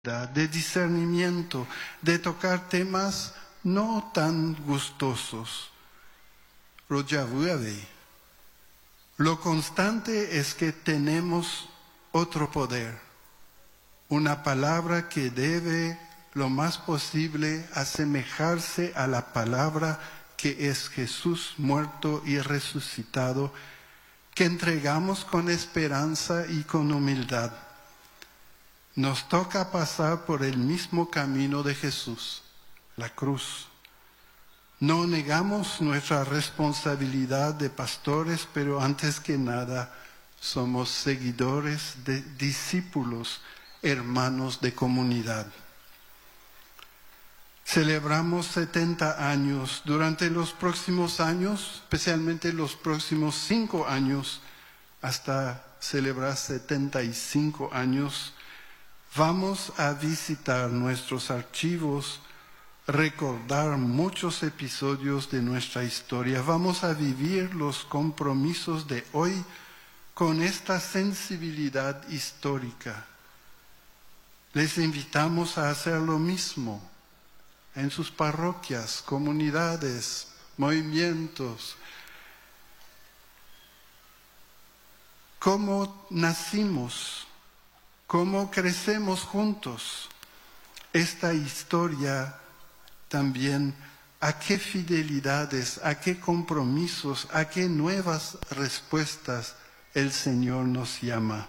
de discernimiento, de tocar temas no tan gustosos. Lo constante es que tenemos otro poder, una palabra que debe lo más posible asemejarse a la palabra que es Jesús muerto y resucitado, que entregamos con esperanza y con humildad. Nos toca pasar por el mismo camino de Jesús, la cruz. No negamos nuestra responsabilidad de pastores, pero antes que nada somos seguidores, de discípulos, hermanos de comunidad. Celebramos 70 años. Durante los próximos años, especialmente los próximos 5 años, hasta celebrar 75 años, vamos a visitar nuestros archivos, recordar muchos episodios de nuestra historia. Vamos a vivir los compromisos de hoy con esta sensibilidad histórica. Les invitamos a hacer lo mismo en sus parroquias, comunidades, movimientos. ¿Cómo nacimos? ¿Cómo crecemos juntos? Esta historia también, ¿a qué fidelidades, a qué compromisos, a qué nuevas respuestas el Señor nos llama?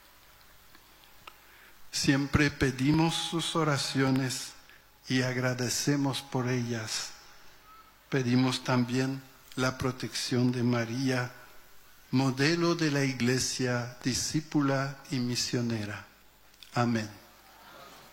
Siempre pedimos sus oraciones y agradecemos por ellas. Pedimos también la protección de María, modelo de la Iglesia, discípula y misionera. Amén.